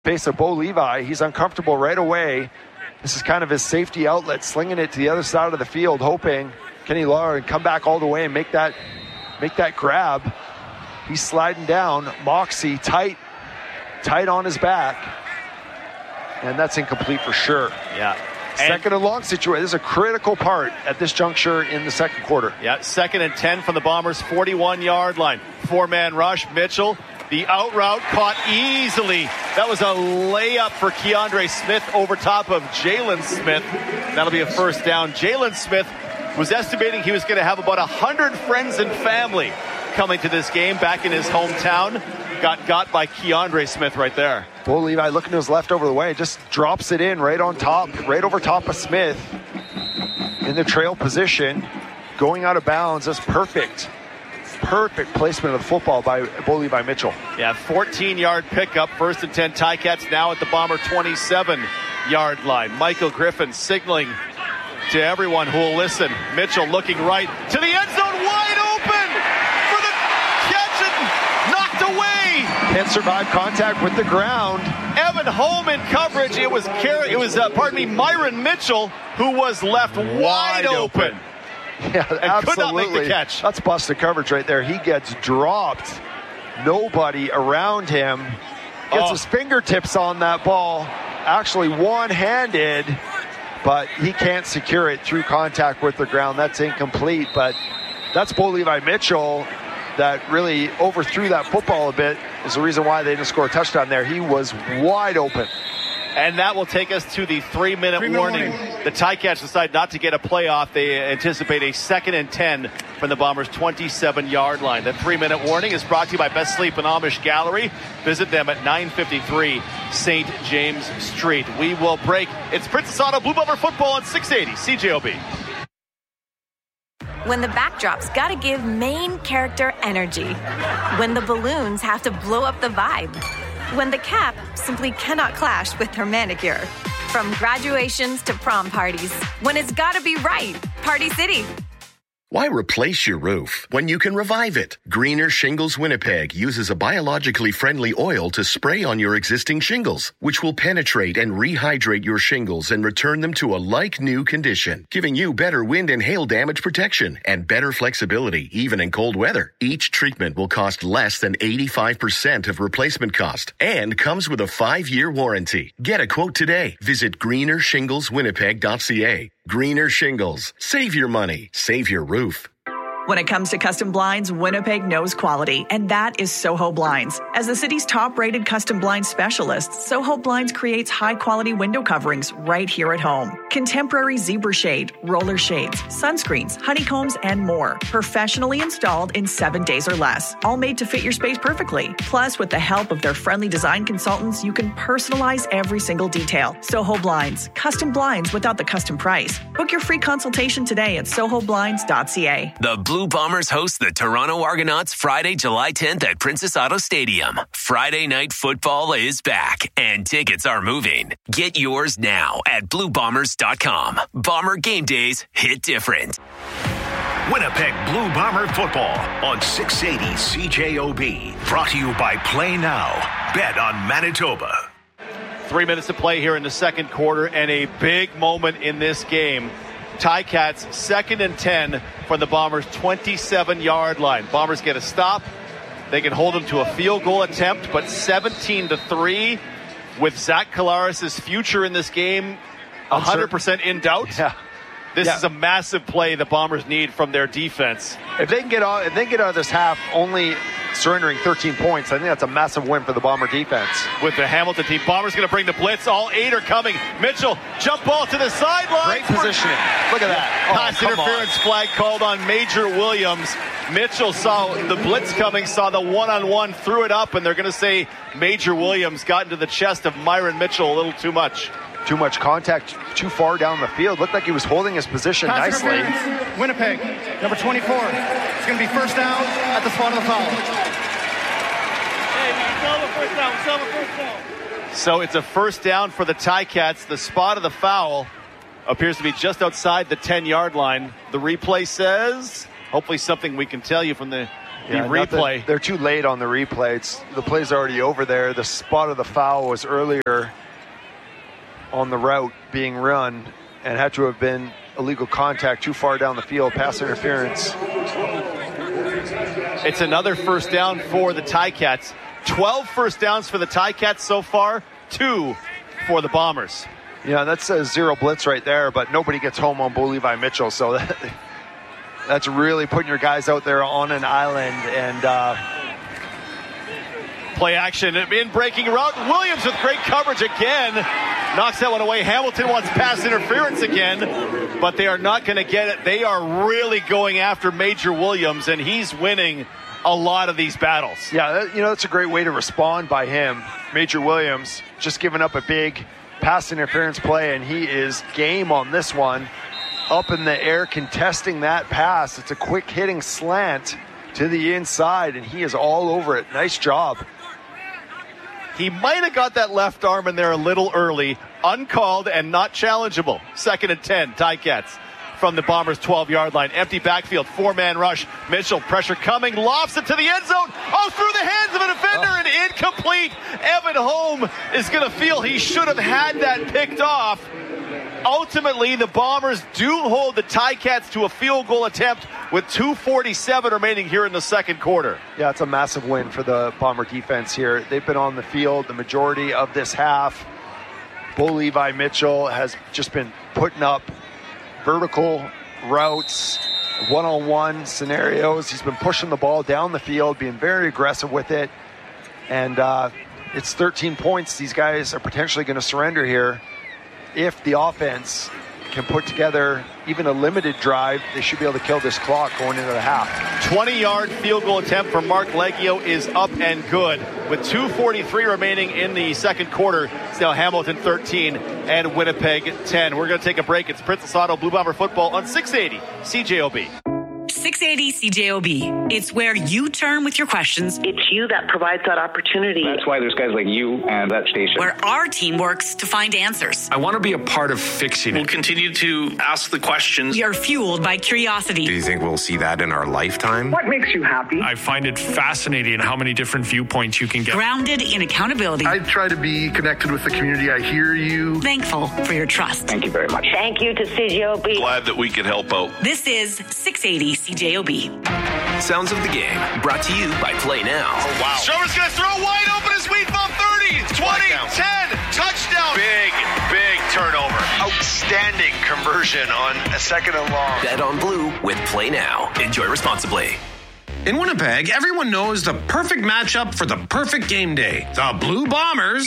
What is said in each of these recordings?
Face of Bo Levi. He's uncomfortable right away. This is kind of his safety outlet, slinging it to the other side of the field, hoping Kenny Lawler can come back all the way and make that grab. He's sliding down. Moxie tight on his back. And that's incomplete for sure. Yeah. Second and long situation. This is a critical part at this juncture in the second quarter. Yeah, 2nd and 10 from the Bombers' 41-yard line. 4-man rush. Mitchell, the out route caught easily. That was a layup for Keandre Smith over top of Jalen Smith. That'll be a first down. Jalen Smith was estimating he was going to have about 100 friends and family coming to this game back in his hometown. Got by Keandre Smith right there. Bo Levi looking to his left over the way, just drops it in right on top, right over top of Smith in the trail position, going out of bounds. That's perfect placement of the football by Bo Levi Mitchell. Yeah, 14-yard pickup, 1st and 10. Ticats now at the Bomber 27-yard line. Michael Griffin signaling to everyone who will listen. Mitchell looking right to the end zone, wide open for the catch and knocked away. Can't survive contact with the ground. Evan Holm in coverage. It was Myron Mitchell who was left wide open. Yeah, and absolutely. Could not make the catch. That's busted coverage right there. He gets dropped. Nobody around him. Gets his fingertips on that ball. Actually one-handed, but he can't secure it through contact with the ground. That's incomplete, but that's Bo Levi Mitchell that really overthrew that football a bit. Is the reason why they didn't score a touchdown there. He was wide open. And that will take us to the 3-minute warning. The Ticats decide not to get a playoff. They anticipate a 2nd and 10 from the Bombers' 27-yard line. The 3-minute warning is brought to you by Best Sleep and Amish Gallery. Visit them at 953 St. James Street. We will break. It's Princess Auto Blue Bomber football on 680 CJOB. When the backdrop's gotta give main character energy. When the balloons have to blow up the vibe. When the cap simply cannot clash with her manicure. From graduations to prom parties. When it's gotta be right. Party City. Why replace your roof when you can revive it? Greener Shingles Winnipeg uses a biologically friendly oil to spray on your existing shingles, which will penetrate and rehydrate your shingles and return them to a like-new condition, giving you better wind and hail damage protection and better flexibility, even in cold weather. Each treatment will cost less than 85% of replacement cost and comes with a 5-year warranty. Get a quote today. Visit greenershingleswinnipeg.ca. Greener Shingles. Save your money. Save your roof. When it comes to custom blinds, Winnipeg knows quality, and that is Soho Blinds. As the city's top-rated custom blind specialist, Soho Blinds creates high-quality window coverings right here at home. Contemporary zebra shade, roller shades, sunscreens, honeycombs, and more. Professionally installed in 7 days or less. All made to fit your space perfectly. Plus, with the help of their friendly design consultants, you can personalize every single detail. Soho Blinds. Custom blinds without the custom price. Book your free consultation today at sohoblinds.ca. The Blue Bombers host the Toronto Argonauts Friday, July 10th at Princess Auto Stadium. Friday night football is back, and tickets are moving. Get yours now at BlueBombers.com. Bomber game days hit different. Winnipeg Blue Bomber football on 680 CJOB. Brought to you by Play Now. Bet on Manitoba. 3 minutes to play here in the second quarter, and a big moment in this game. Ticats 2nd and 10 from the Bombers' 27-yard line. Bombers get a stop. They can hold them to a field goal attempt, but 17-3 with Zach Collaros' future in this game 100% in doubt. Yeah. This is a massive play the Bombers need from their defense. If they can get out of this half only surrendering 13 points, I think that's a massive win for the Bomber defense. With the Hamilton team, Bombers going to bring the blitz. All 8 are coming. Mitchell, jump ball to the sideline. Great positioning. Look at that. Pass interference flag called on Major Williams. Mitchell saw the blitz coming, saw the one-on-one, threw it up, and they're going to say Major Williams got into the chest of Myron Mitchell a little too much. Too much contact, too far down the field. Looked like he was holding his position nicely. Winnipeg, number 24. It's going to be first down at the spot of the foul. Hey, first down. So it's a first down for the Ticats. The spot of the foul appears to be just outside the 10-yard line. The replay says, hopefully something we can tell you from the replay. They're too late on the replay. The play's already over there. The spot of the foul was earlier on the route being run and had to have been illegal contact too far down the field, pass interference. It's another first down for the Ticats. 12 first downs for the Ticats so far, 2 for the Bombers. Yeah, that's a zero blitz right there, but nobody gets home on Bo Levi Mitchell, so that's really putting your guys out there on an island. And play action in breaking route. Williams with great coverage again. Knocks that one away. Hamilton wants pass interference again, but they are not going to get it. They are really going after Major Williams, and he's winning a lot of these battles. Yeah, that's a great way to respond by him. Major Williams just giving up a big pass interference play, and he is game on this one. Up in the air, contesting that pass. It's a quick hitting slant to the inside, and he is all over it. Nice job. He might have got that left arm in there a little early, uncalled and not challengeable. 2nd and 10, Ticats from the Bombers' 12-yard line. Empty backfield, 4-man rush. Mitchell, pressure coming, lofts it to the end zone. Through the hands of a defender and incomplete. Evan Holm is going to feel he should have had that picked off. Ultimately, the Bombers do hold the Ticats to a field goal attempt with 2:47 remaining here in the second quarter. Yeah, it's a massive win for the Bomber defense here. They've been on the field the majority of this half. Bo Levi Mitchell has just been putting up vertical routes, one-on-one scenarios. He's been pushing the ball down the field, being very aggressive with it. And it's 13 points. These guys are potentially going to surrender here. If the offense can put together even a limited drive, they should be able to kill this clock going into the half. 20-yard field goal attempt for Mark Leggio is up and good. With 2:43 remaining in the second quarter, it's now Hamilton 13 and Winnipeg 10. We're going to take a break. It's Princess Auto Blue Bomber football on 680 CJOB. 680 CJOB. It's where you turn with your questions. It's you that provides that opportunity. That's why there's guys like you and that station. Where our team works to find answers. I want to be a part of fixing it. We'll continue to ask the questions. You're fueled by curiosity. Do you think we'll see that in our lifetime? What makes you happy? I find it fascinating how many different viewpoints you can get. Grounded in accountability. I try to be connected with the community. I hear you. Thankful for your trust. Thank you very much. Thank you to CJOB. Glad that we can help out. This is 680 CJOB. Sounds of the game, brought to you by Play Now. Oh, wow. Stromer's going to throw wide open as we bump 30, 20, 10, touchdown. Big turnover. Outstanding conversion on a second and long. Bet on Blue with Play Now. Enjoy responsibly. In Winnipeg, everyone knows the perfect matchup for the perfect game day. The Blue Bombers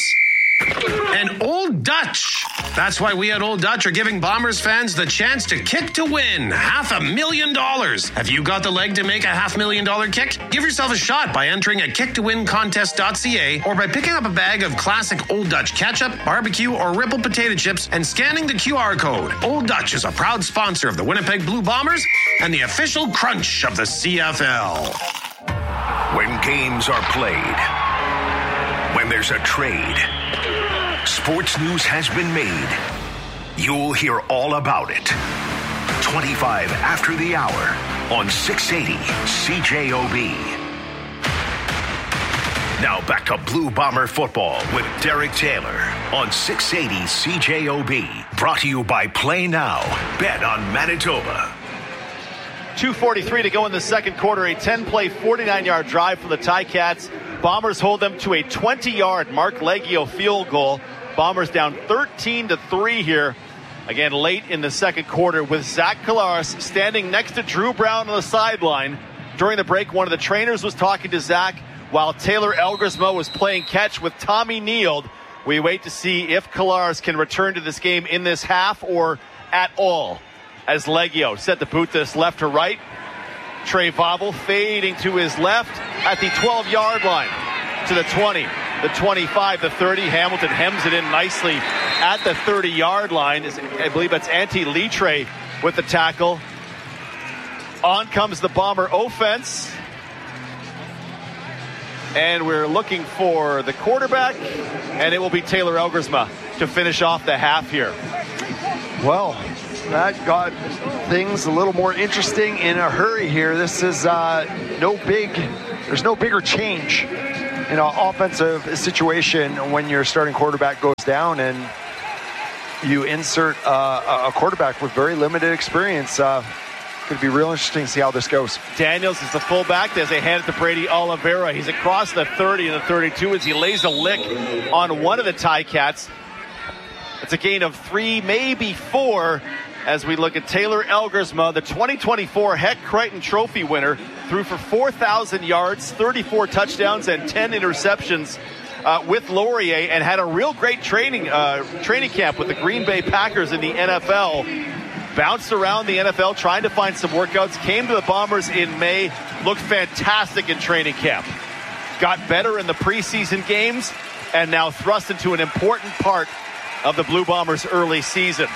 and Old Dutch. That's why we at Old Dutch are giving Bombers fans the chance to kick to win $500,000. Have you got the leg to make a $500,000 kick? Give yourself a shot by entering at kicktowincontest.ca or by picking up a bag of classic Old Dutch ketchup, barbecue, or Ripple potato chips and scanning the QR code. Old Dutch is a proud sponsor of the Winnipeg Blue Bombers and the official crunch of the CFL. When games are played, when there's a trade, sports news has been made. You'll hear all about it. 25 after the hour on 680 CJOB. Now back to Blue Bomber football with Derek Taylor on 680 CJOB. Brought to you by Play Now. Bet on Manitoba. 2:43 to go in the second quarter. A 10-play, 49-yard drive for the Ticats. Bombers hold them to a 20-yard Mark Leggio field goal. Bombers down 13-3 here. Again, late in the second quarter with Zach Collaros standing next to Drew Brown on the sideline. During the break, one of the trainers was talking to Zach while Taylor Elgersma was playing catch with Tommy Neild. We wait to see if Collaros can return to this game in this half or at all. As Leggio set to boot this left to right. Trey Vobble fading to his left at the 12-yard line to the 20, the 25, the 30. Hamilton hems it in nicely at the 30-yard line. I believe that's Antti Litre with the tackle. On comes the Bomber offense. And we're looking for the quarterback, and it will be Taylor Elgersma to finish off the half here. Well, that got things a little more interesting in a hurry here. This is there's no bigger change in an offensive situation when your starting quarterback goes down and you insert a quarterback with very limited experience. Going to be real interesting to see how this goes. Daniels is the fullback as they hand it to Brady Oliveira. He's across the 30 and the 32 as he lays a lick on one of the Ticats. It's a gain of 3, maybe 4, as we look at Taylor Elgersma, the 2024 Heck Crichton Trophy winner, threw for 4,000 yards, 34 touchdowns, and 10 interceptions with Laurier, and had a real great training camp with the Green Bay Packers in the NFL. Bounced around the NFL trying to find some workouts, came to the Bombers in May, looked fantastic in training camp. Got better in the preseason games, and now thrust into an important part of the Blue Bombers' early season.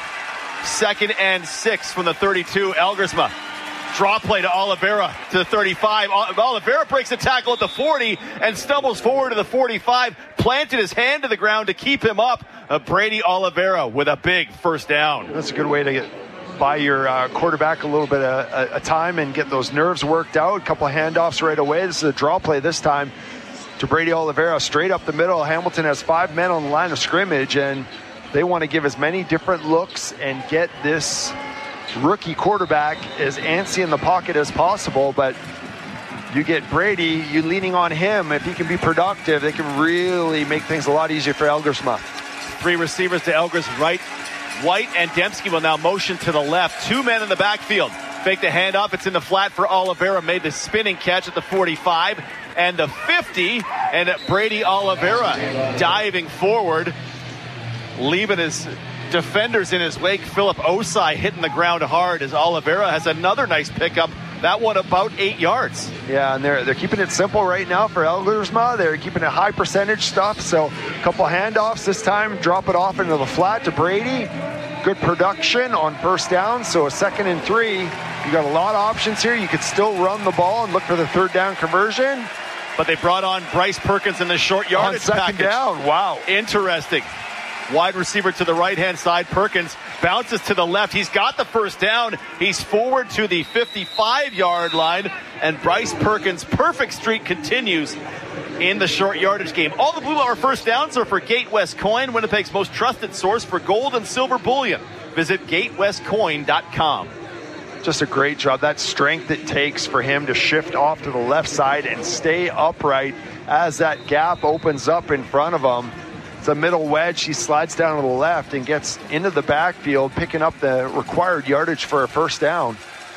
2nd and 6 from the 32, Elgersma. Draw play to Oliveira to the 35. Oliveira breaks a tackle at the 40 and stumbles forward to the 45. Planted his hand to the ground to keep him up. Brady Oliveira with a big first down. That's a good way to buy your quarterback a little bit of time and get those nerves worked out. A couple of handoffs right away. This is a draw play this time to Brady Oliveira straight up the middle. Hamilton has 5 men on the line of scrimmage, and they want to give as many different looks and get this rookie quarterback as antsy in the pocket as possible. But you get Brady, you leaning on him. If he can be productive, they can really make things a lot easier for Elgersma. 3 receivers to Elgersma right. White and Dembski will now motion to the left. 2 men in the backfield. Fake the handoff. It's in the flat for Oliveira. Made the spinning catch at the 45 and the 50. And Brady Oliveira diving forward, leaving his defenders in his wake. Philip Osai hitting the ground hard as Oliveira has another nice pickup. That one about 8 yards. Yeah, and they're keeping it simple right now for Elgersma. They're keeping it high percentage stuff. So a couple handoffs this time. Drop it off into the flat to Brady. Good production on first down. So a 2nd and 3. You got a lot of options here. You could still run the ball and look for the 3rd down conversion. But they brought on Bryce Perkins in the short yardage package. Down. Wow. Interesting. Wide receiver to the right-hand side. Perkins bounces to the left. He's got the first down. He's forward to the 55-yard line. And Bryce Perkins' perfect streak continues in the short yardage game. All the Blue Bomber first downs are for Gate West Coin, Winnipeg's most trusted source for gold and silver bullion. Visit gatewestcoin.com. Just a great job. That strength it takes for him to shift off to the left side and stay upright as that gap opens up in front of him. It's a middle wedge. He slides down to the left and gets into the backfield, picking up the required yardage for a first down.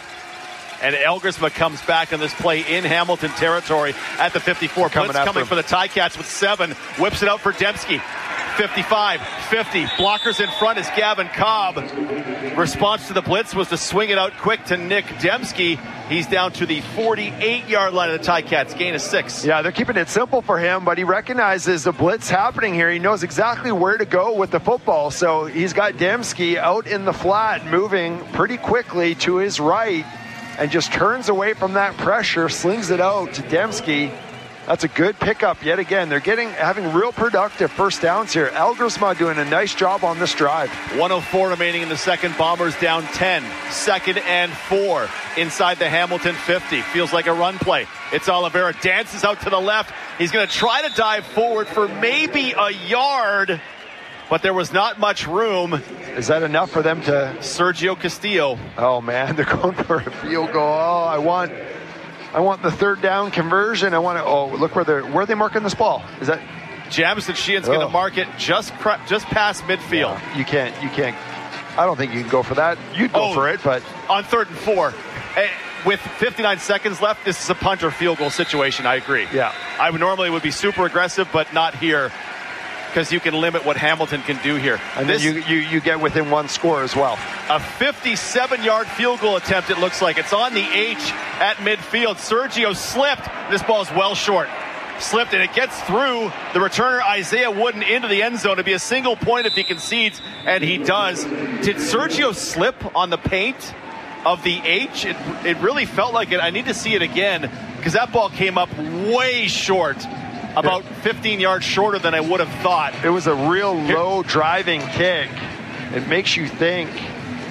And Elgersma comes back on this play in Hamilton territory at the 54. Blitz coming for the Ticats with 7. Whips it out for Dembski. 55, 50. Blockers in front is Gavin Cobb. Response to the blitz was to swing it out quick to Nick Dembski. He's down to the 48-yard line of the Ticats. Gain of 6. Yeah, they're keeping it simple for him, but he recognizes the blitz happening here. He knows exactly where to go with the football. So he's got Dembski out in the flat, moving pretty quickly to his right, and just turns away from that pressure, slings it out to Dembski. That's a good pickup yet again. They're having real productive first downs here. Elgersma doing a nice job on this drive. 1:04 remaining in the second. Bombers down 10. 2nd and 4 inside the Hamilton 50. Feels like a run play. It's Oliveira. Dances out to the left. He's going to try to dive forward for maybe a yard, but there was not much room. Is that enough for them to... Sergio Castillo. Oh, man, they're going for a field goal. Oh, I want the 3rd down conversion. Look where are they marking this ball? Is that Jamison Sheehan's going to mark it just past midfield. Yeah, you can't. I don't think you can go for that. You'd go for it, but on 3rd and 4, with 59 seconds left, this is a punt or field goal situation. I agree. Yeah, I would be super aggressive, but not here, because you can limit what Hamilton can do here. And then you get within 1 score as well. A 57-yard field goal attempt, it looks like. It's on the H at midfield. Sergio slipped. This ball is well short. Slipped, and it gets through the returner Isaiah Wooden into the end zone to be a single point if he concedes, and he does. Did Sergio slip on the paint of the H? It really felt like it. I need to see it again, because that ball came up way short. About 15 yards shorter than I would have thought. It was a real low driving kick. It makes you think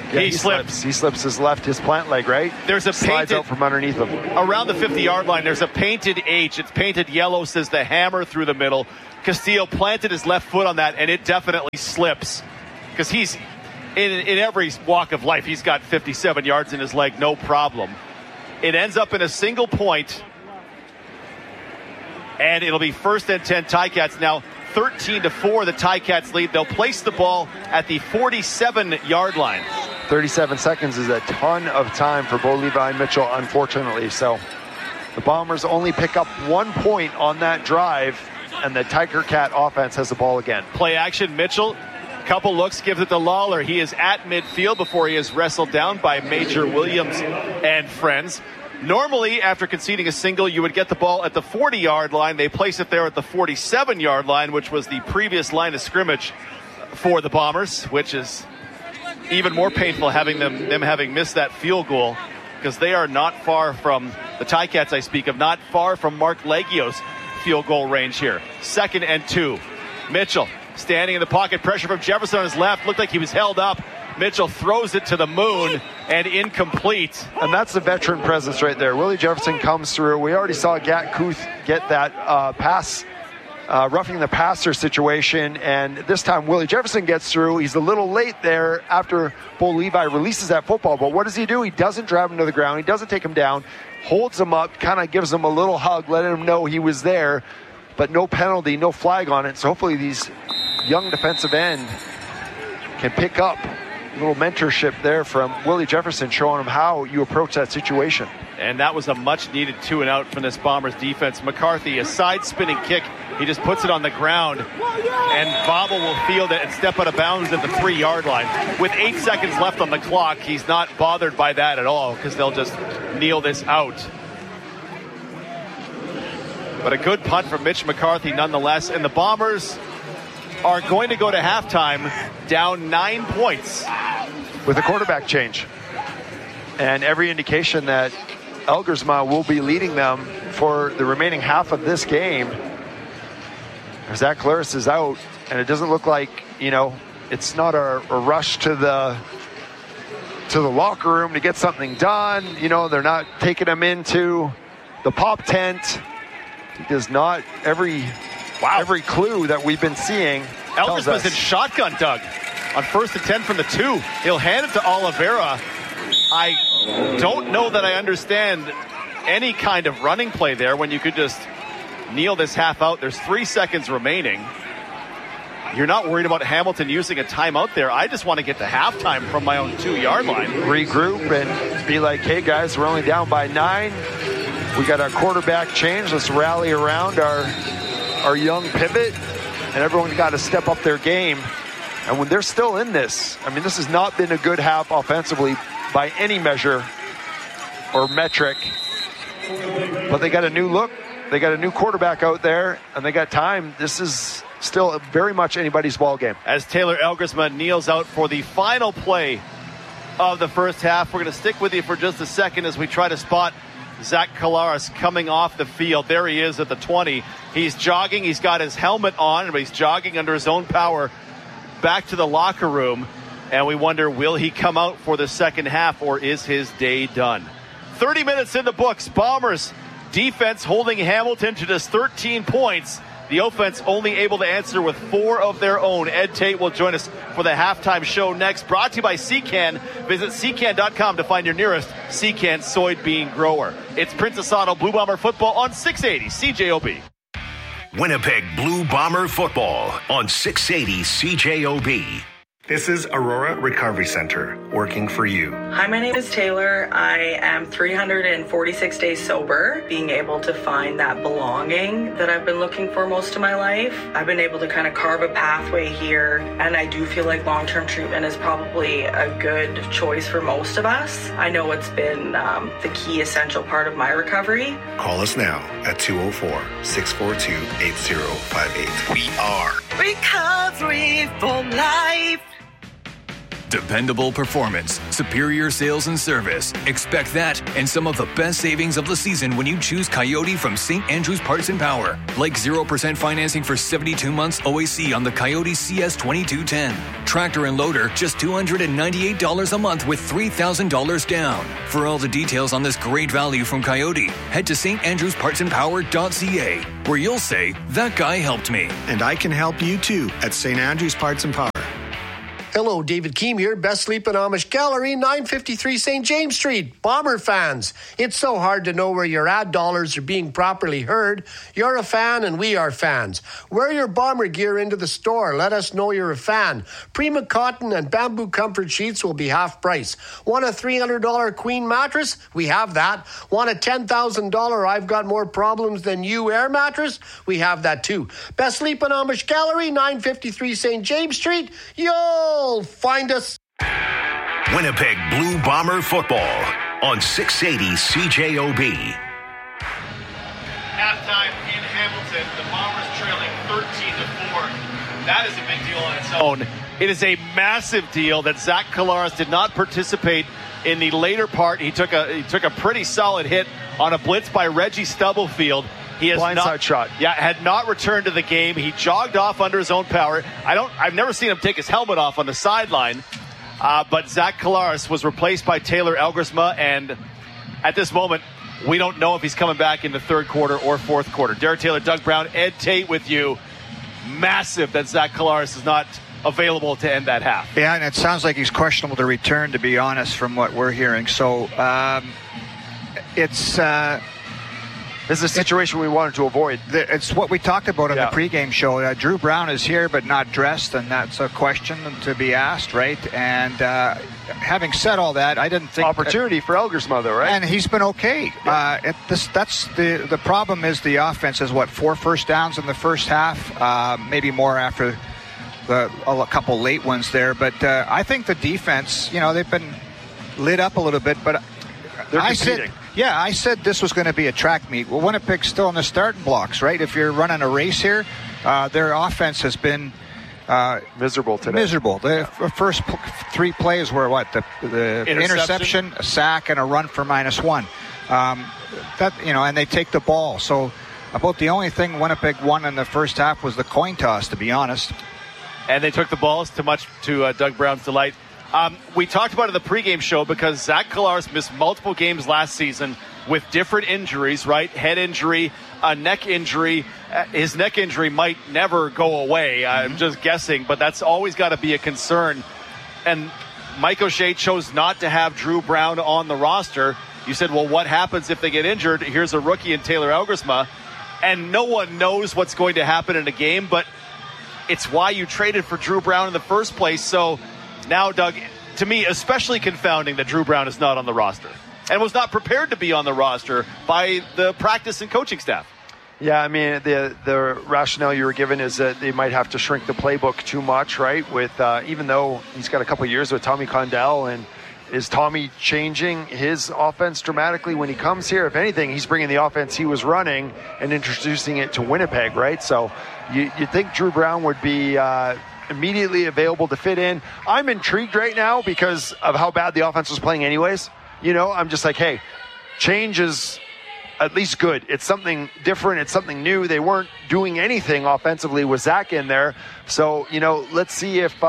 Yeah, he slips. He slips his plant leg, right? There's a slides out from underneath him. Around the 50-yard line, there's a painted H. It's painted yellow, says the hammer through the middle. Castillo planted his left foot on that, and it definitely slips. Because he's, in every walk of life, he's got 57 yards in his leg, no problem. It ends up in a single point, and it'll be 1st and 10 Ticats now. 13-4, the Ticats lead. They'll place the ball at the 47-yard line. 37 seconds is a ton of time for Bo Levi Mitchell, unfortunately. So the Bombers only pick up 1 point on that drive, and the Tiger Cat offense has the ball again. Play action, Mitchell. Couple looks, gives it to Lawler. He is at midfield before he is wrestled down by Major Williams and friends. Normally, after conceding a single, you would get the ball at the 40-yard line. They place it there at the 47-yard line, which was the previous line of scrimmage for the Bombers, which is even more painful having them having missed that field goal, because they are not far from, the Ticats I speak of, not far from Mark Leggio's field goal range here. 2nd and 2. Mitchell standing in the pocket, pressure from Jefferson on his left. Looked like he was held up. Mitchell throws it to the moon and incomplete. And that's the veteran presence right there. Willie Jefferson comes through. We already saw Gat Kuth get that pass, roughing the passer situation. And this time Willie Jefferson gets through. He's a little late there after Bo Levi releases that football. But what does he do? He doesn't drive him to the ground. He doesn't take him down. Holds him up, kind of gives him a little hug, letting him know he was there. But no penalty, no flag on it. So hopefully these young defensive end can pick up a little mentorship there from Willie Jefferson, showing him how you approach that situation. And that was a much-needed 2-and-out from this Bombers defense. McCarthy, a side-spinning kick. He just puts it on the ground, and Bobble will field it and step out of bounds at the 3-yard line. With 8 seconds left on the clock, he's not bothered by that at all, because they'll just kneel this out. But a good punt from Mitch McCarthy nonetheless, and the Bombers are going to go to halftime down 9 points. With a quarterback change. And every indication that Elgersma will be leading them for the remaining half of this game. Zach Claris is out, and it doesn't look like, it's not a rush to the locker room to get something done. They're not taking him into the pop tent. He does not, every clue that we've been seeing. Elgersma's in shotgun, Doug, on 1st and 10 from the 2. He'll hand it to Oliveira. I don't know that I understand any kind of running play there when you could just kneel this half out. There's 3 seconds remaining. You're not worried about Hamilton using a timeout there. I just want to get to halftime from my own 2-yard line. Regroup and be like, hey guys, we're only down by 9. We got our quarterback change. Let's rally around our young pivot, and everyone's got to step up their game. And when they're still in this, this has not been a good half offensively by any measure or metric. But they got a new look. They got a new quarterback out there, and they got time. This is still very much anybody's ball game. As Taylor Elgersma kneels out for the final play of the first half, we're going to stick with you for just a second as we try to spot Zach Collaros coming off the field. There he is at the 20. He's jogging. He's got his helmet on, but he's jogging under his own power back to the locker room. And we wonder, will he come out for the second half, or is his day done? 30 minutes in the books. Bombers defense holding Hamilton to just 13 points. The offense only able to answer with 4 of their own. Ed Tate will join us for the halftime show next. Brought to you by Secan. Visit Secan.com to find your nearest Secan soybean grower. It's Princess Auto Blue Bomber football on 680 CJOB. Winnipeg Blue Bomber football on 680 CJOB. This is Aurora Recovery Center, working for you. Hi, my name is Taylor. I am 346 days sober, being able to find that belonging that I've been looking for most of my life. I've been able to kind of carve a pathway here, and I do feel like long-term treatment is probably a good choice for most of us. I know it's been the key essential part of my recovery. Call us now at 204-642-8058. We are Recovery for Life. Dependable performance, superior sales and service. Expect that and some of the best savings of the season when you choose Coyote from St. Andrews Parts and Power. Like 0% financing for 72 months OAC on the Coyote CS 2210. Tractor and loader, just $298 a month with $3,000 down. For all the details on this great value from Coyote, head to standrewspartsandpower.ca, where you'll say, that guy helped me. And I can help you too at St. Andrews Parts and Power. Hello, David Keem here, Best Sleepin' Amish Gallery, 953 St. James Street. Bomber fans, it's so hard to know where your ad dollars are being properly heard. You're a fan and we are fans. Wear your Bomber gear into the store. Let us know you're a fan. Prima Cotton and Bamboo Comfort Sheets will be half price. Want a $300 Queen mattress? We have that. Want a $10,000 I've Got More Problems Than You air mattress? We have that too. Best Sleepin' Amish Gallery, 953 St. James Street. Yo! Find us. Winnipeg Blue Bomber football on 680 CJOB. Halftime in Hamilton, the Bombers trailing 13-4. That is a big deal on its own. It is a massive deal that Zach Collaros did not participate in the later part. He took a pretty solid hit on a blitz by Reggie Stubblefield. He has blindside shot. Yeah, had not returned to the game. He jogged off under his own power. I've never seen him take his helmet off on the sideline. But Zach Collaros was replaced by Taylor Elgersma, and at this moment, we don't know if he's coming back in the third quarter or fourth quarter. Derek Taylor, Doug Brown, Ed Tate with you. Massive that Zach Collaros is not available to end that half. Yeah, and it sounds like he's questionable to return, to be honest, from what we're hearing. So this is a situation we wanted to avoid. It's what we talked about on the pregame show. Drew Brown is here but not dressed, and that's a question to be asked, right? And having said all that, I didn't think... Opportunity for Elgersma, though, right? And he's been okay. Yeah. That's the problem is the offense is, 4 first downs in the first half, maybe more after a couple late ones there. But I think the defense, they've been lit up a little bit, but... They're competing. I said this was going to be a track meet. Well, Winnipeg's still in the starting blocks, right? If you're running a race here, their offense has been miserable today. Miserable. The first 3 plays were the interception, a sack, and a run for -1. And they take the ball. So about the only thing Winnipeg won in the first half was the coin toss, to be honest. And they took the balls to Doug Brown's delight. We talked about it in the pregame show because Zach Collaros missed multiple games last season with different injuries, right? Head injury, a neck injury. His neck injury might never go away. I'm just guessing, but that's always got to be a concern. And Mike O'Shea chose not to have Drew Brown on the roster. You said, well, what happens if they get injured? Here's a rookie in Taylor Elgersma. And no one knows what's going to happen in a game, but it's why you traded for Drew Brown in the first place. So now, Doug, to me, especially confounding that Drew Brown is not on the roster and was not prepared to be on the roster by the practice and coaching staff. Yeah, I mean, the rationale you were given is that they might have to shrink the playbook too much, right? With even though he's got a couple of years with Tommy Condell, and is Tommy changing his offense dramatically when he comes here? If anything, he's bringing the offense he was running and introducing it to Winnipeg, right? So you think Drew Brown would be immediately available to fit in. I'm intrigued right now because of how bad the offense was playing anyways. I'm just like, hey, change is at least good. It's something different. It's something new. They weren't doing anything offensively with Zach in there. So, let's see if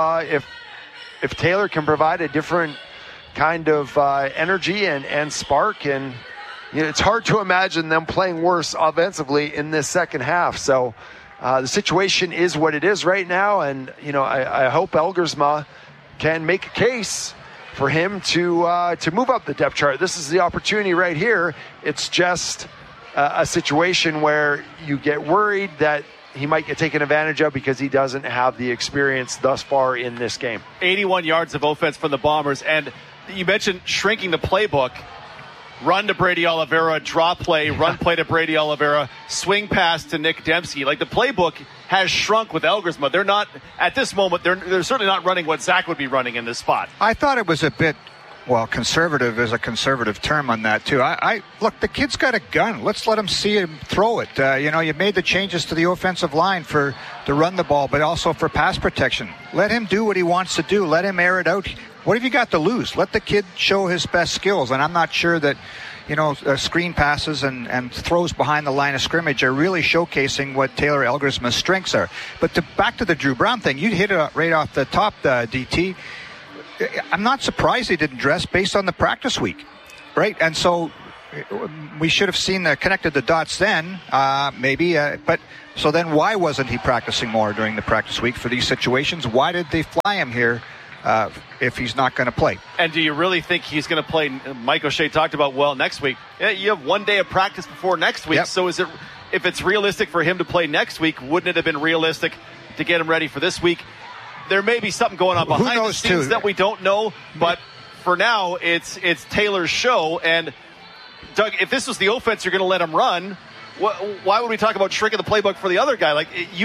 Taylor can provide a different kind of energy and spark. And it's hard to imagine them playing worse offensively in this second half. So, the situation is what it is right now, and I hope Elgersma can make a case for him to move up the depth chart. This is the opportunity right here. It's just a situation where you get worried that he might get taken advantage of because he doesn't have the experience thus far in this game. 81 yards of offense from the Bombers, and you mentioned shrinking the playbook. Run to Brady Oliveira, draw play, run play to Brady Oliveira, swing pass to Nick Dembski. Like, the playbook has shrunk with Elgersma. They're not, at this moment, they're certainly not running what Zach would be running in this spot. I thought it was a bit, conservative is a conservative term on that, too. Look, the kid's got a gun. Let's let him see him throw it. You made the changes to the offensive line to run the ball, but also for pass protection. Let him do what he wants to do. Let him air it out. What have you got to lose? Let the kid show his best skills. And I'm not sure that, screen passes and throws behind the line of scrimmage are really showcasing what Taylor Elgersma's strengths are. But back to the Drew Brown thing, you hit it right off the top, DT. I'm not surprised he didn't dress based on the practice week, right? And so we should have connected the dots then, maybe. But so then why wasn't he practicing more during the practice week for these situations? Why did they fly him here if he's not going to play? And do you really think he's going to play? Mike O'Shea talked about, next week. Yeah, you have 1 day of practice before next week. Yep. So if it's realistic for him to play next week, wouldn't it have been realistic to get him ready for this week? There may be something going on behind the scenes that we don't know, but for now, it's Taylor's show. And Doug, if this was the offense you're going to let him run, why would we talk about shrinking the playbook for the other guy? Like, you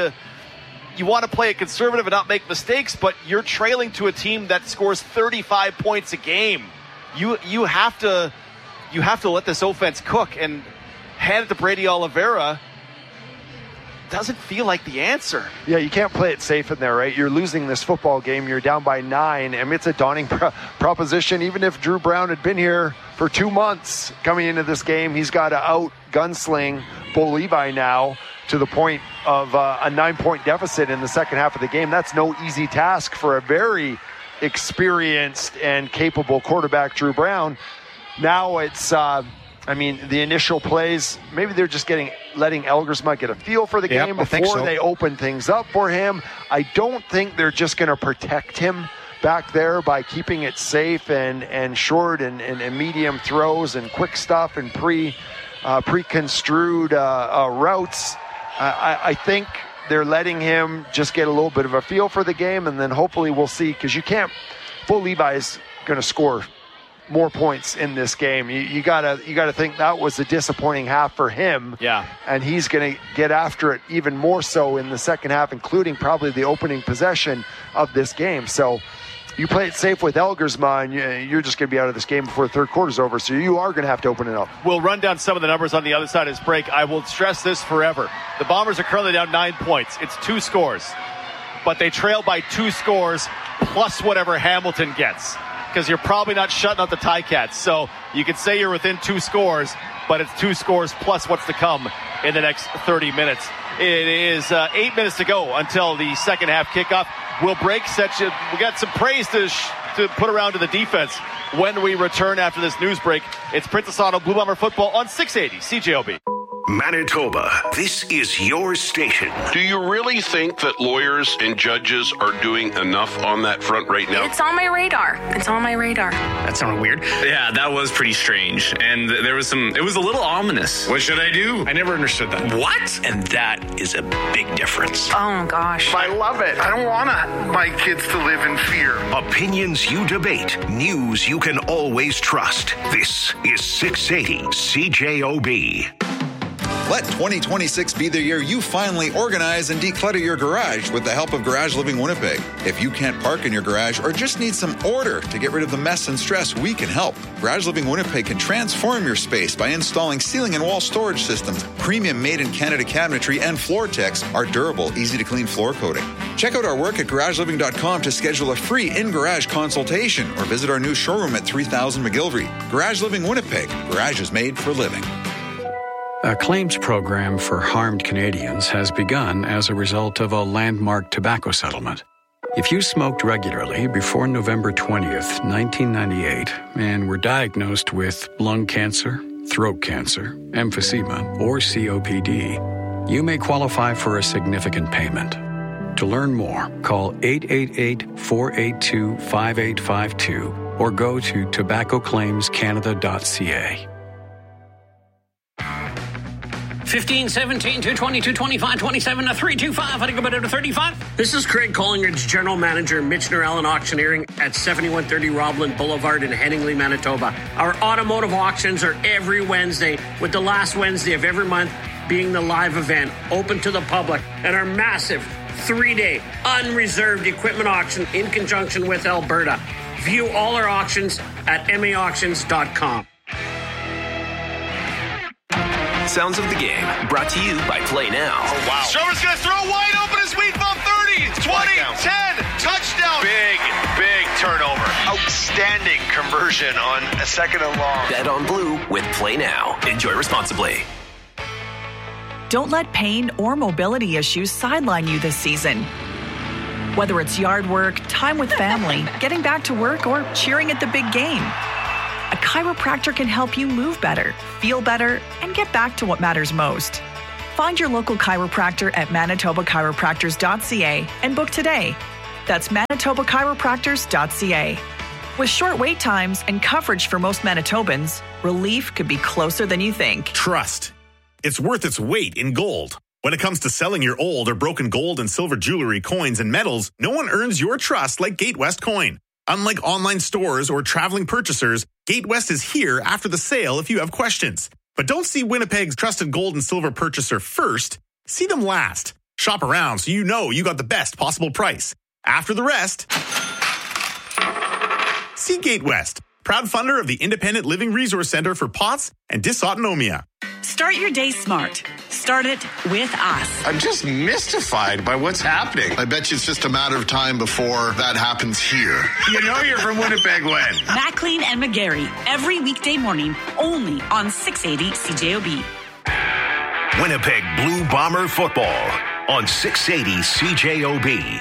want to play it conservative and not make mistakes, but you're trailing to a team that scores 35 points a game. You have to let this offense cook, and hand it to Brady Oliveira doesn't feel like the answer. Yeah, you can't play it safe in there, right? You're losing this football game. You're down by 9. I mean, it's a daunting proposition. Even if Drew Brown had been here for 2 months coming into this game, he's got to out-gunsling Bo Levi now to the point of a 9-point deficit in the second half of the game. That's no easy task for a very experienced and capable quarterback, Drew Brown. Now it's... the initial plays, maybe they're just letting Elgersma get a feel for the game before they open things up for him. I don't think they're just going to protect him back there by keeping it safe and short and medium throws and quick stuff and pre-construed routes. I think they're letting him just get a little bit of a feel for the game, and then hopefully we'll see, because Bo Levi is going to score more points in this game. You gotta think that was a disappointing half for him. Yeah. And he's gonna get after it even more so in the second half, including probably the opening possession of this game. So you play it safe with Elgersma, and you're just gonna be out of this game before the third quarter's over. So you are gonna have to open it up. We'll run down some of the numbers on the other side of this break. I will stress this forever. The Bombers are currently down 9 points. It's 2 scores, but they trail by 2 scores plus whatever Hamilton gets, because you're probably not shutting out the Ticats. So you could say you're within 2 scores, but it's 2 scores plus what's to come in the next 30 minutes. It is 8 minutes to go until the second half kickoff. We'll break. We got some praise to put around to the defense when we return after this news break. It's Princess Auto Blue Bomber football on 680 CJOB. Manitoba, this is your station. Do you really think that lawyers and judges are doing enough on that front right now? It's on my radar. That sounded weird. Yeah, that was pretty strange. And it was a little ominous. What should I do? I never understood that. What? And that is a big difference. Oh, gosh. I love it. I don't want my kids to live in fear. Opinions you debate. News you can always trust. This is 680 CJOB. Let 2026 be the year you finally organize and declutter your garage with the help of Garage Living Winnipeg. If you can't park in your garage or just need some order to get rid of the mess and stress, we can help. Garage Living Winnipeg can transform your space by installing ceiling and wall storage systems, premium made-in-Canada cabinetry, and Floor-Tex, our durable, easy-to-clean floor coating. Check out our work at garageliving.com to schedule a free in-garage consultation or visit our new showroom at 3000 McGillivray. Garage Living Winnipeg. Garage is made for living. A claims program for harmed Canadians has begun as a result of a landmark tobacco settlement. If you smoked regularly before November 20th, 1998, and were diagnosed with lung cancer, throat cancer, emphysema, or COPD, you may qualify for a significant payment. To learn more, call 888-482-5852 or go to tobaccoclaimscanada.ca. 15, 17, 220, 225, 27, 325. I think about it to 35. This is Craig Collingridge, General Manager, Mitch Norell and Auctioneering at 7130 Robland Boulevard in Headingley, Manitoba. Our automotive auctions are every Wednesday, with the last Wednesday of every month being the live event, open to the public, and our massive 3-day unreserved equipment auction in conjunction with Alberta. View all our auctions at maauctions.com. Sounds of the game, brought to you by Play Now. Oh, wow. Sherman's going to throw wide open his wheat ball 30, 20, 10, touchdown. Big turnover. outstanding conversion on a second and long. Bet on Blue with Play Now. Enjoy responsibly. Don't let pain or mobility issues sideline you this season. Whether it's yard work, time with family, getting back to work, or cheering at the big game, a chiropractor can help you move better, feel better, and get back to what matters most. Find your local chiropractor at manitobachiropractors.ca and book today. That's manitobachiropractors.ca. With short wait times and coverage for most Manitobans, relief could be closer than you think. Trust. It's worth its weight in gold. When it comes to selling your old or broken gold and silver jewelry, coins, and medals, no one earns your trust like Gatewest Coin. Unlike online stores or traveling purchasers, Gatewest is here after the sale if you have questions. But don't see Winnipeg's trusted gold and silver purchaser first. See them last. Shop around so you know you got the best possible price. After the rest, see Gatewest, proud funder of the Independent Living Resource Center for POTS and Dysautonomia. Start your day smart. Start it with us. I'm just mystified by what's happening. I bet you it's just a matter of time before that happens here. You know you're from Winnipeg when? Maclean and McGarry, every weekday morning, only on 680 CJOB. Winnipeg Blue Bomber football on 680 CJOB.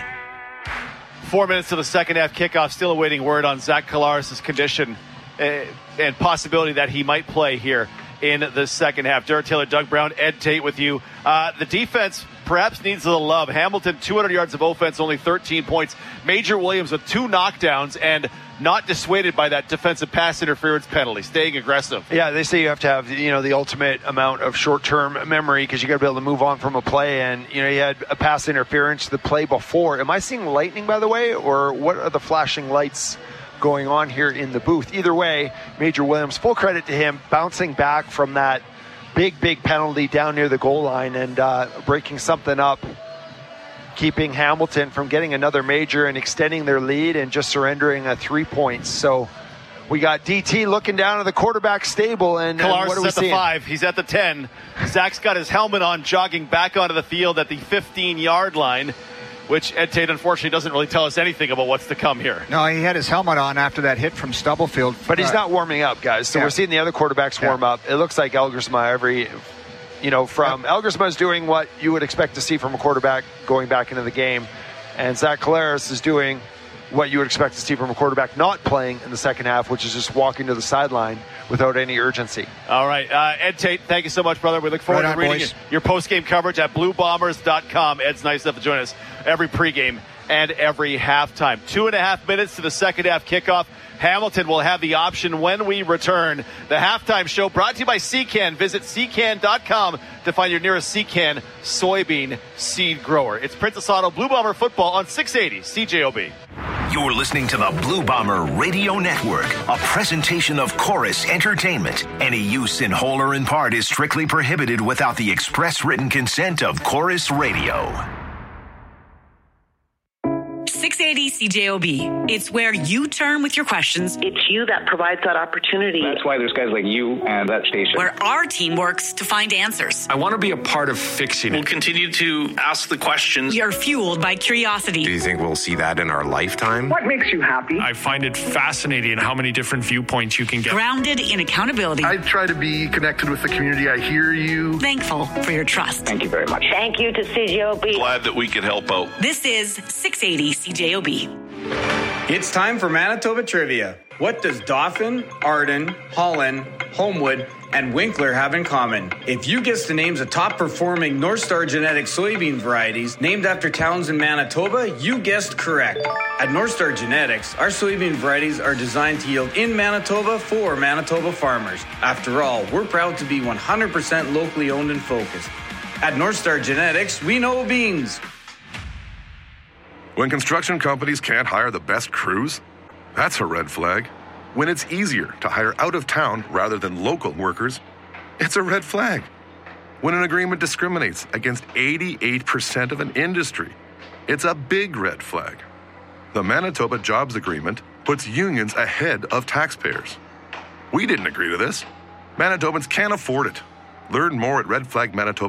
4 minutes to the second half kickoff. Still awaiting word on Zach Collaros' condition and possibility that he might play here in the second half. Derek Taylor, Doug Brown, Ed Tate with you. The defense perhaps needs a little love. Hamilton, 200 yards of offense, only 13 points. Major Williams with 2 knockdowns and not dissuaded by that defensive pass interference penalty, staying aggressive. Yeah, they say you have to have, the ultimate amount of short-term memory because you got to be able to move on from a play. And, you had a pass interference the play before. Am I seeing lightning, by the way, or what are the flashing lights going on here in the booth? Either way, Major Williams, full credit to him, bouncing back from that big penalty down near the goal line and breaking something up, keeping Hamilton from getting another major and extending their lead and just surrendering 3 points. So we got DT looking down at the quarterback stable, and Collaros what are we is at the 5. He's at the 10. Zach's got his helmet on, jogging back onto the field at the 15-yard line, which Ed Tate, unfortunately, doesn't really tell us anything about what's to come here. No, he had his helmet on after that hit from Stubblefield. But he's not warming up, guys. So we're seeing the other quarterbacks warm up. It looks like Elgersma Elgersma is doing what you would expect to see from a quarterback going back into the game. And Zach Collaros is doing what you would expect to see from a quarterback not playing in the second half, which is just walking to the sideline without any urgency. All right. Ed Tate, thank you so much, brother. We look forward to reading your post-game coverage at bluebombers.com. Ed's nice enough to join us every pregame and every halftime. 2.5 minutes to the second half kickoff. Hamilton will have the option when we return. The halftime show brought to you by Secan. Visit secan.com to find your nearest Secan soybean seed grower. It's Princess Auto Blue Bomber football on 680 CJOB. You're listening to the Blue Bomber Radio Network, a presentation of Chorus Entertainment. Any use in whole or in part is strictly prohibited without the express written consent of Chorus Radio. 680 CJOB. It's where you turn with your questions. It's you that provides that opportunity. That's why there's guys like you and that station. Where our team works to find answers. I want to be a part of fixing it. We'll continue to ask the questions. You're fueled by curiosity. Do you think we'll see that in our lifetime? What makes you happy? I find it fascinating how many different viewpoints you can get. Grounded in accountability. I try to be connected with the community. I hear you. Thankful for your trust. Thank you very much. Thank you to CJOB. Glad that we could help out. This is 680 CJOB. It's time for Manitoba Trivia. What does Dauphin, Arden, Holland, Homewood, and Winkler have in common? If you guess the names of top-performing North Star Genetics soybean varieties named after towns in Manitoba, you guessed correct. At North Star Genetics, our soybean varieties are designed to yield in Manitoba for Manitoba farmers. After all, we're proud to be 100% locally owned and focused. At North Star Genetics, we know beans. When construction companies can't hire the best crews, that's a red flag. When it's easier to hire out of town rather than local workers, it's a red flag. When an agreement discriminates against 88% of an industry, it's a big red flag. The Manitoba Jobs Agreement puts unions ahead of taxpayers. We didn't agree to this. Manitobans can't afford it. Learn more at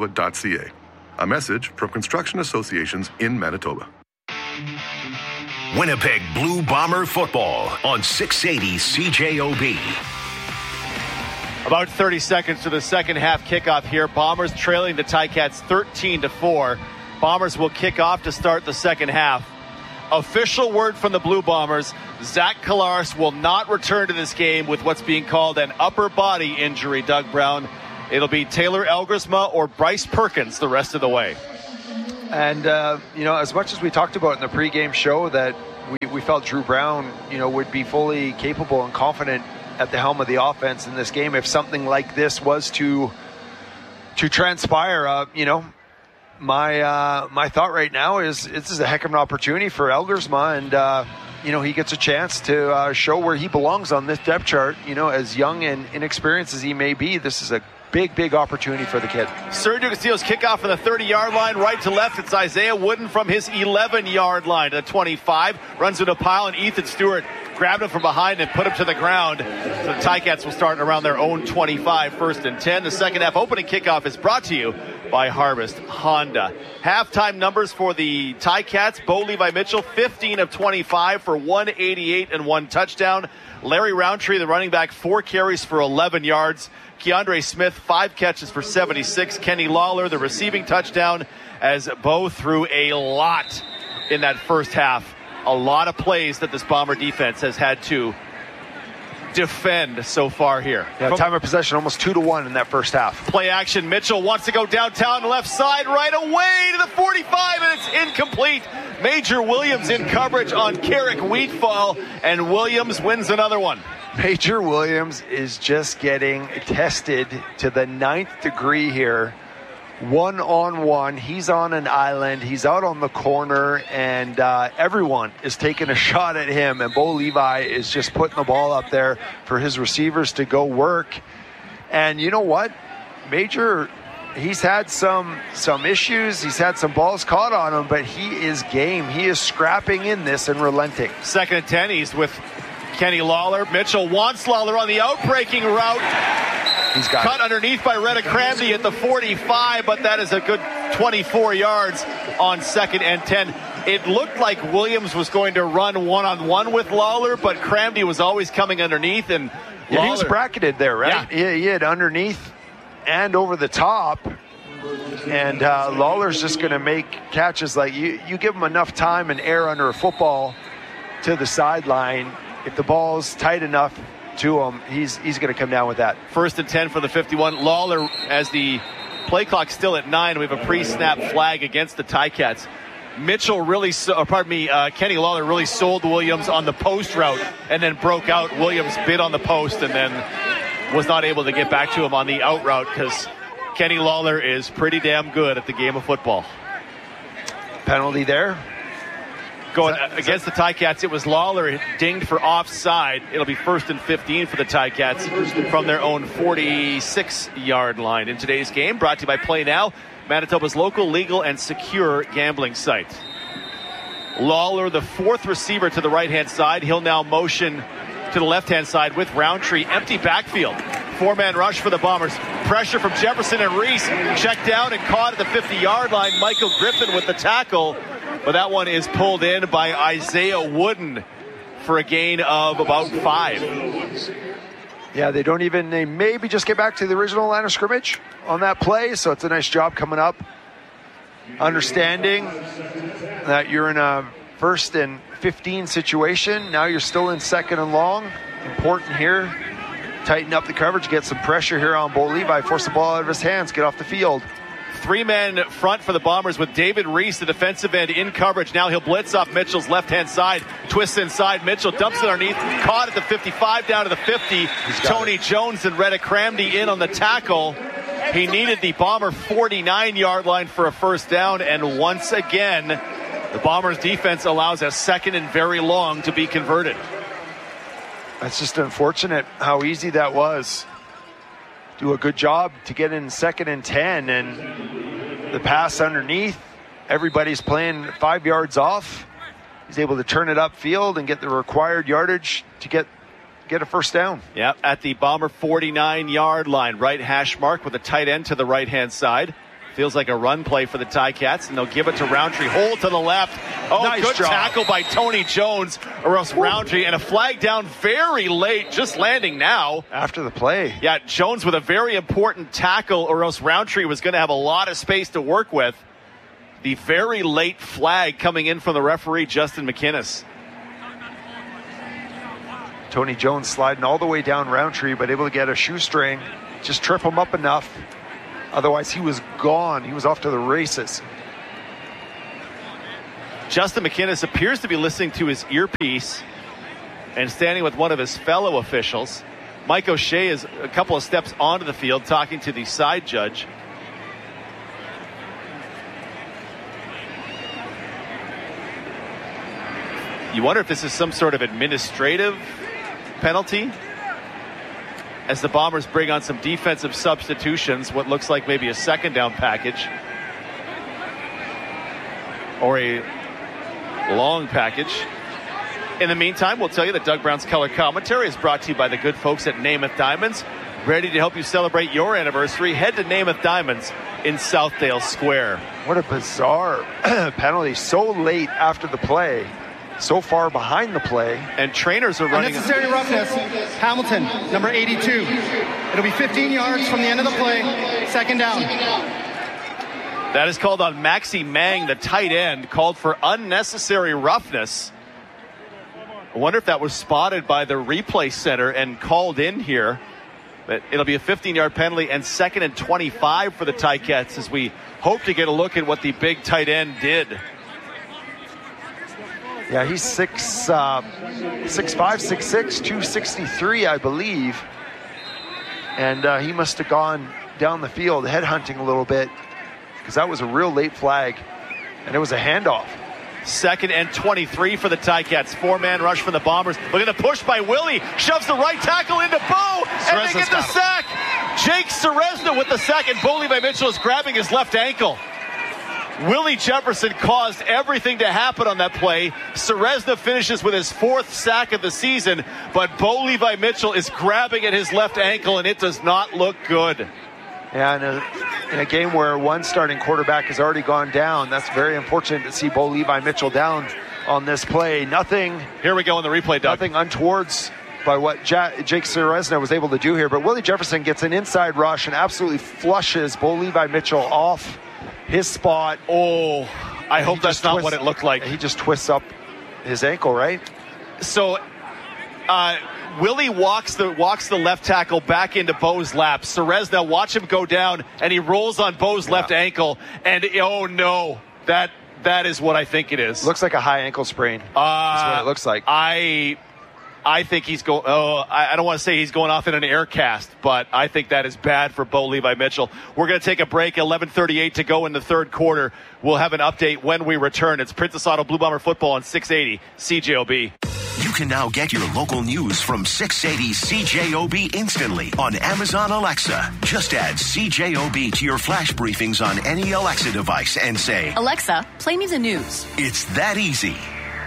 redflagmanitoba.ca. A message from construction associations in Manitoba. Winnipeg Blue Bomber football on 680 CJOB. About 30 seconds to the second half kickoff here. Bombers trailing the Ticats 13-4. Bombers will kick off to start the second half. Official word from the Blue Bombers, Zach Collaros will not return to this game with what's being called an upper body injury, Doug Brown. It'll be Taylor Elgersma or Bryce Perkins the rest of the way. And, as much as we talked about in the pregame show that we felt Drew Brown, would be fully capable and confident at the helm of the offense in this game if something like this was to transpire, my thought right now is this is a heck of an opportunity for Elgersma, and he gets a chance to show where he belongs on this depth chart. As young and inexperienced as he may be, this is a big opportunity for the kid. Sergio Castillo's kickoff from the 30-yard line, right to left. It's Isaiah Wooden from his 11-yard line to the 25. Runs into a pile, and Ethan Stewart grabbed him from behind and put him to the ground. So the Ticats will start around their own 25, 1st and 10. The second half opening kickoff is brought to you by Harvest Honda. Halftime numbers for the Ticats. Bo Levi Mitchell, 15 of 25 for 188 and 1 touchdown. Larry Roundtree, the running back, 4 carries for 11 yards. Keandre Smith, 5 catches for 76. Kenny Lawler, the receiving touchdown, as Bo threw a lot in that first half. A lot of plays that this Bomber defense has had to defend so far here. Yeah, time of possession almost 2-1 in that first half. Play action. Mitchell wants to go downtown left side right away to the 45, and it's incomplete. Major Williams in coverage on Carrick Wheatfall, and Williams wins another one. Major Williams is just getting tested to the 9th degree here. 1-on-1. He's on an island. He's out on the corner, and everyone is taking a shot at him. And Bo Levi is just putting the ball up there for his receivers to go work. And you know what? Major, he's had some issues. He's had some balls caught on him, but he is game. He is scrapping in this and relenting. 2nd and 10. He's with Kenny Lawler. Mitchell wants Lawler on the outbreaking route. He's got cut underneath by Reddick Cramsey at the 45, but that is a good 24 yards on 2nd and 10. It looked like Williams was going to run one-on-one with Lawler, but Cramsey was always coming underneath, and Lawler, he was bracketed there, right? Yeah. He had underneath and over the top, and Lawler's just going to make catches like you give him enough time and air under a football to the sideline. If the ball's tight enough to him, he's going to come down with that. 1st and 10 for the 51. Lawler, as the play clock's still at 9, we have a pre-snap flag against the Ticats. Kenny Lawler really sold Williams on the post route and then broke out. Williams bit on the post and then was not able to get back to him on the out route because Kenny Lawler is pretty damn good at the game of football. Penalty there. Going against the Ticats, it was Lawler dinged for offside. It'll be 1st and 15 for the Ticats from their own 46-yard line. In today's game, brought to you by Play Now, Manitoba's local, legal, and secure gambling site. Lawler, the 4th receiver to the right-hand side. He'll now motion to the left-hand side with Roundtree. Empty backfield. 4-man rush for the Bombers. Pressure from Jefferson and Reese. Checked down and caught at the 50-yard line. Michael Griffin with the tackle. But that one is pulled in by Isaiah Wooden for a gain of about 5. Yeah, they maybe just get back to the original line of scrimmage on that play. So it's a nice job coming up. Understanding that you're in a 1st and 15 situation. Now you're still in 2nd and long. Important here. Tighten up the coverage, get some pressure here on Bo Levi. Force the ball out of his hands, get off the field. 3-man front for the Bombers with David Reese, the defensive end, in coverage. Now he'll blitz off Mitchell's left-hand side. Twists inside. Mitchell dumps it underneath. Caught at the 55 down to the 50. Tony Jones and Reddick Cramsey in on the tackle. He needed the Bomber 49-yard line for a 1st down. And once again, the Bombers defense allows a 2nd and very long to be converted. That's just unfortunate how easy that was. Do a good job to get in 2nd and 10, and the pass underneath. Everybody's playing 5 yards off. He's able to turn it upfield and get the required yardage to get a 1st down. Yeah, at the Bomber 49-yard line, right hash mark with a tight end to the right-hand side. Feels like a run play for the Ticats, and they'll give it to Roundtree. Hold to the left. Oh, nice good job. tackle by Tony Jones, or else Roundtree, and a flag down very late, just landing now. After the play. Yeah, Jones with a very important tackle, or else Roundtree was going to have a lot of space to work with. The very late flag coming in from the referee, Justin McInnes. Tony Jones sliding all the way down Roundtree, but able to get a shoestring, just trip him up enough. Otherwise, he was gone. He was off to the races. Justin McInnes appears to be listening to his earpiece and standing with one of his fellow officials. Mike O'Shea is a couple of steps onto the field talking to the side judge. You wonder if this is some sort of administrative penalty as the Bombers bring on some defensive substitutions, what looks like maybe a second down package or a long package. In the meantime, we'll tell you that Doug Brown's color commentary is brought to you by the good folks at Namath Diamonds. Ready to help you celebrate your anniversary? Head to Namath Diamonds in Southdale Square. What a bizarre penalty. So late after the play. So far behind the play. And trainers are running. Unnecessary roughness. Hamilton, number 82. It'll be 15 yards from the end of the play. Second down. That is called on Maxi Mang, the tight end, called for unnecessary roughness. I wonder if that was spotted by the replay center and called in here. But it'll be a 15-yard penalty and 2nd and 25 for the Ticats as we hope to get a look at what the big tight end did. Yeah, he's 6'5", 6'6", 263, I believe. And he must have gone down the field headhunting a little bit because that was a real late flag, and it was a handoff. 2nd and 23 for the Ticats. 4-man rush for the Bombers. Look at the push by Willie. Shoves the right tackle into Bo, and they get the sack. Jake Serezna with the sack, and Bo Levi Mitchell is grabbing his left ankle. Willie Jefferson caused everything to happen on that play. Serezna finishes with his 4th sack of the season, but Bo Levi Mitchell is grabbing at his left ankle, and it does not look good. Yeah, in a game where one starting quarterback has already gone down, that's very unfortunate to see Bo Levi Mitchell down on this play. Nothing. Here we go in the replay, Doug. Nothing untowards by what Jake Serezna was able to do here, but Willie Jefferson gets an inside rush and absolutely flushes Bo Levi Mitchell off his spot. Oh, I hope that's not what it looked like. He just twists up his ankle, right? So Willie walks the left tackle back into Bo's lap. Serezna, watch him go down, and he rolls on Bo's left ankle. And oh no, that is what I think it is. Looks like a high ankle sprain. That's what it looks like. I think he's going. I don't want to say he's going off in an air cast, but I think that is bad for Bo Levi Mitchell. We're going to take a break. 11:38 to go in the third quarter. We'll have an update when we return. It's Princess Auto Blue Bomber football on 680 CJOB. You can now get your local news from 680 CJOB instantly on Amazon Alexa. Just add CJOB to your flash briefings on any Alexa device and say, Alexa, play me the news. It's that easy.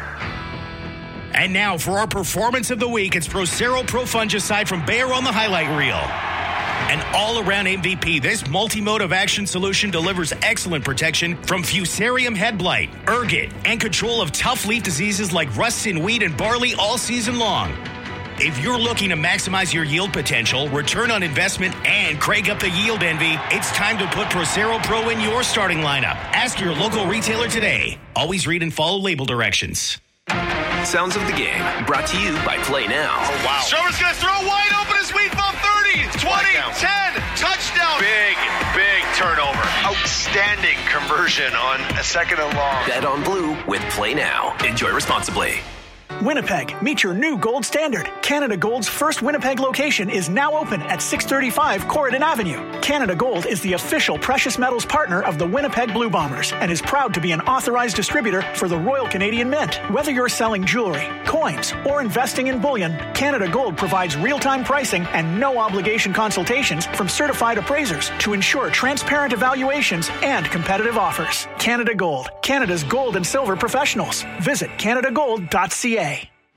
And now for our performance of the week, it's Procero Pro Fungicide from Bayer on the highlight reel. An all-around MVP, this multi-mode of action solution delivers excellent protection from Fusarium head blight, ergot, and control of tough leaf diseases like rust in wheat and barley all season long. If you're looking to maximize your yield potential, return on investment, and crank up the yield envy, it's time to put Procero Pro in your starting lineup. Ask your local retailer today. Always read and follow label directions. Sounds of the game, brought to you by Play Now. Oh, wow. Shermer's going to throw wide open as Wheat Bomb 30, 20, 10, touchdown. Big turnover. Outstanding conversion on a 2nd and long. Bet on Blue with Play Now. Enjoy responsibly. Winnipeg, meet your new gold standard. Canada Gold's first Winnipeg location is now open at 635 Corridon Avenue. Canada Gold is the official precious metals partner of the Winnipeg Blue Bombers and is proud to be an authorized distributor for the Royal Canadian Mint. Whether you're selling jewelry, coins, or investing in bullion, Canada Gold provides real-time pricing and no-obligation consultations from certified appraisers to ensure transparent evaluations and competitive offers. Canada Gold, Canada's gold and silver professionals. Visit canadagold.ca.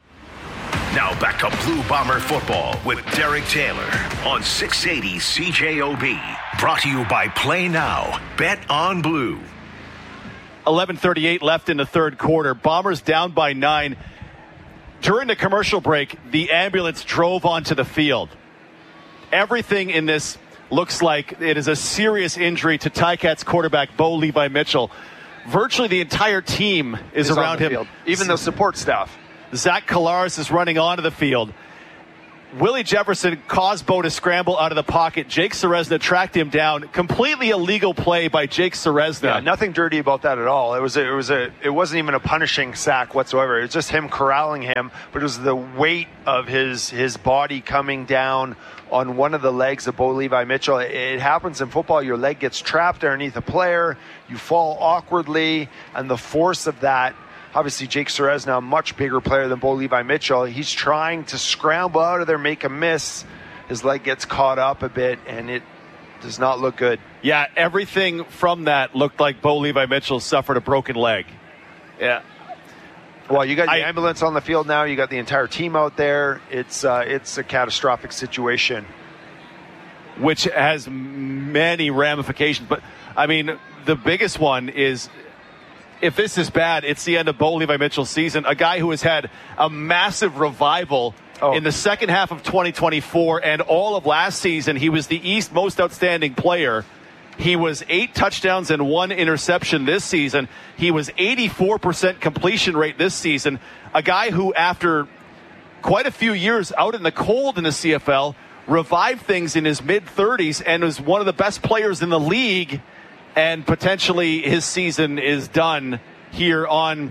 Now back to Blue Bomber football with Derek Taylor on 680 CJOB. Brought to you by Play Now. Bet on Blue. 11:38 left in the third quarter. Bombers down by 9. During the commercial break, the ambulance drove onto the field. Everything in this looks like it is a serious injury to Ticats quarterback Bo Levi Mitchell. Virtually the entire team is around him. Field. Even the support staff. Zach Collaros is running onto the field. Willie Jefferson caused Bo to scramble out of the pocket. Jake Ceresna tracked him down. Completely illegal play by Jake Ceresna. Yeah, nothing dirty about that at all. It wasn't even a punishing sack whatsoever. It was just him corralling him, but it was the weight of his body coming down on one of the legs of Bo Levi Mitchell. It happens in football. Your leg gets trapped underneath a player. You fall awkwardly, and the force of that. Obviously, Jake Ceresna, a much bigger player than Bo Levi Mitchell. He's trying to scramble out of there, make a miss. His leg gets caught up a bit, and it does not look good. Yeah, everything from that looked like Bo Levi Mitchell suffered a broken leg. Yeah. Well, you got the ambulance on the field now. You got the entire team out there. It's a catastrophic situation. Which has many ramifications. But, I mean, the biggest one is, if this is bad, it's the end of Bo Levi Mitchell's season. A guy who has had a massive revival in the second half of 2024 and all of last season. He was the East most outstanding player. He was 8 touchdowns and 1 interception this season. He was 84% completion rate this season. A guy who, after quite a few years out in the cold in the CFL, revived things in his mid-30s and was one of the best players in the league. And potentially his season is done here on,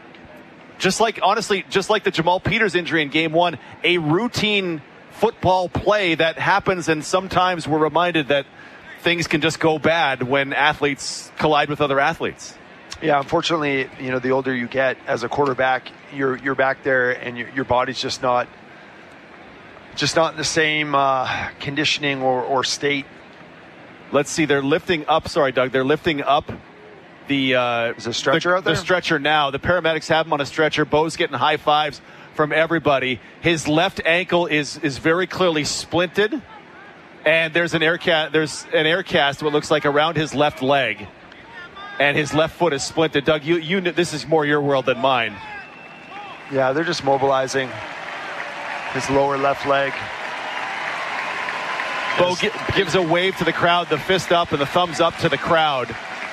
just like the Jamal Peters injury in game 1, a routine football play that happens. And sometimes we're reminded that things can just go bad when athletes collide with other athletes. Yeah, unfortunately, the older you get as a quarterback, you're back there and your body's just not in the same conditioning or state. Let's see. They're lifting up. Sorry, Doug. They're lifting up the is a stretcher out there? The stretcher now. The paramedics have him on a stretcher. Bo's getting high fives from everybody. His left ankle is very clearly splinted, and there's an air cast. What looks like around his left leg, and his left foot is splinted. Doug, you this is more your world than mine. Yeah, they're just mobilizing his lower left leg. Bo gives a wave to the crowd, the fist up and the thumbs up to the crowd.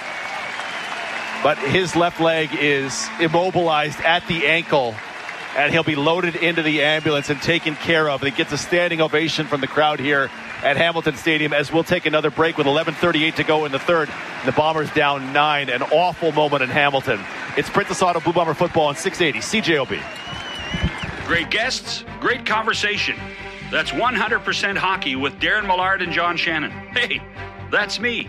But his left leg is immobilized at the ankle, and he'll be loaded into the ambulance and taken care of. And he gets a standing ovation from the crowd here at Hamilton Stadium as we'll take another break with 11:38 to go in the third. The Bombers down 9. An awful moment in Hamilton. It's Princess Auto Blue Bomber football on 680 CJOB. Great guests, great conversation. That's 100% Hockey with Darren Millard and John Shannon. Hey, that's me.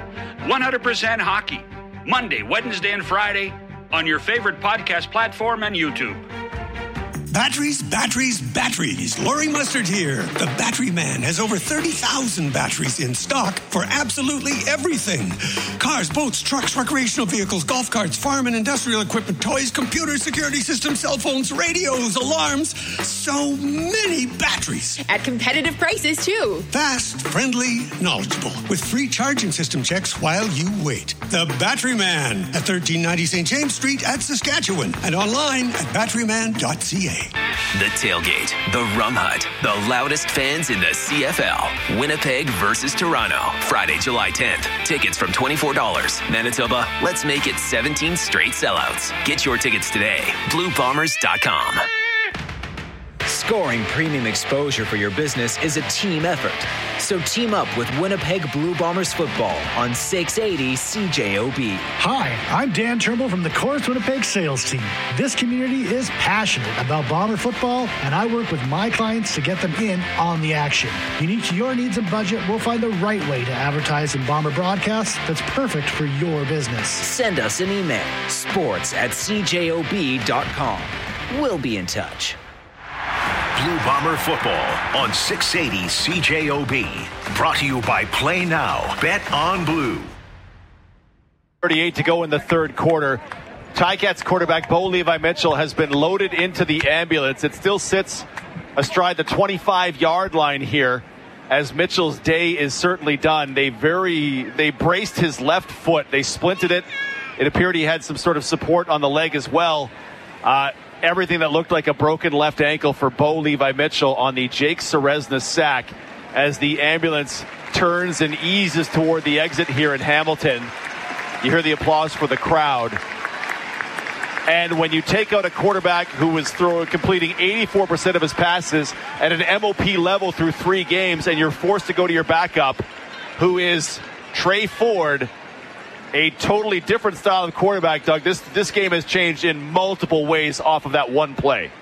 100% Hockey. Monday, Wednesday, and Friday on your favorite podcast platform and YouTube. Batteries, batteries, batteries. Laurie Mustard here. The Battery Man has over 30,000 batteries in stock for absolutely everything. Cars, boats, trucks, recreational vehicles, golf carts, farm and industrial equipment, toys, computers, security systems, cell phones, radios, alarms. So many batteries. At competitive prices, too. Fast, friendly, knowledgeable. With free charging system checks while you wait. The Battery Man at 1390 St. James Street at Saskatchewan. And online at batteryman.ca. The Tailgate, the Rum Hut, the loudest fans in the CFL. Winnipeg versus Toronto. Friday, July 10th. Tickets from $24. Manitoba, let's make it 17 straight sellouts. Get your tickets today. BlueBombers.com. Scoring premium exposure for your business is a team effort. So team up with Winnipeg Blue Bombers football on 680 CJOB. Hi, I'm Dan Turnbull from the Chorus Winnipeg sales team. This community is passionate about Bomber football, and I work with my clients to get them in on the action. Unique to your needs and budget, we'll find the right way to advertise in Bomber broadcasts that's perfect for your business. Send us an email, sports@cjob.com. We'll be in touch. Blue Bomber football on 680 CJOB. Brought to you by Play Now. Bet on Blue. 38 to go in the third quarter. Ticats quarterback Bo Levi Mitchell has been loaded into the ambulance. It still sits astride the 25-yard line here. as Mitchell's day is certainly done. They braced his left foot. They splinted it. It appeared he had some sort of support on the leg as well. Everything that looked like a broken left ankle for Bo Levi Mitchell on the Jake Ceresna sack as the ambulance turns and eases toward the exit here in Hamilton. You hear the applause for the crowd. And when you take out a quarterback who was completing 84% of his passes at an MOP level through 3 games, and you're forced to go to your backup, who is Trey Ford, a totally different style of quarterback, Doug. This game has changed in multiple ways off of that one play.